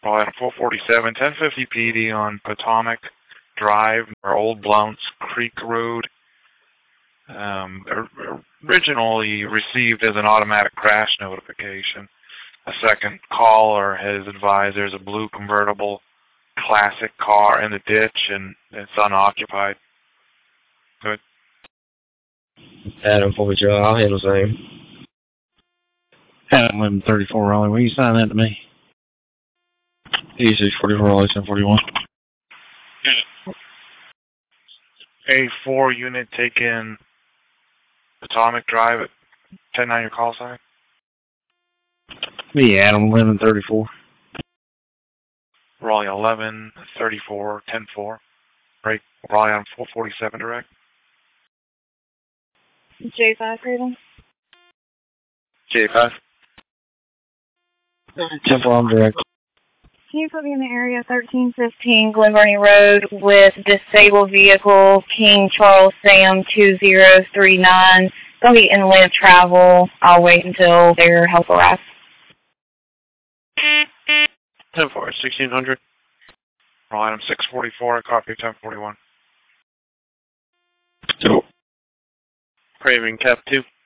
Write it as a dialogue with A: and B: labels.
A: Roll item 447, 1050 PD on Potomac Drive, or Old Blounce Creek Road. Originally received as an automatic crash notification. A second caller has advised there's a blue convertible classic car in the ditch and it's unoccupied. Good.
B: Adam 4 Joe, I'll handle the same.
C: Adam 1134 Raleigh, will you sign that to me? E644 Raleigh 1041.
A: A4 unit taken Potomac Drive at 10-9 your call sign.
C: Me, Adam 1134.
A: Raleigh 1134 10-4. Right, Raleigh on 447 direct.
D: J5 Freedom.
A: J5.
C: 10-4, I'm direct.
D: Can you put me in the area 1315 Glen Burnie Road with disabled vehicle King Charles Sam 2039. Going to be inland travel. I'll wait until their help arrives.
A: 10-4, 1600. Roll item 644, copy 1041.
B: So,
A: Craving Cap 2.